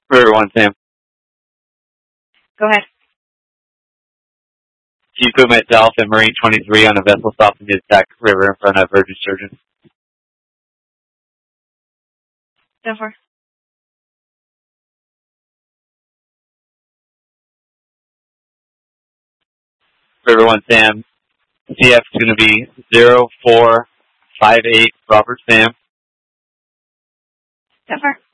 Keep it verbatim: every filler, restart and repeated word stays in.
River one, Sam. Go ahead. Chico myself and Marine twenty-three on a vessel stopped in the Attack River in front of Virgin Sturgeon. ten four. River one, Sam. C F is going to be zero four five eight, Robert Sam. ten four.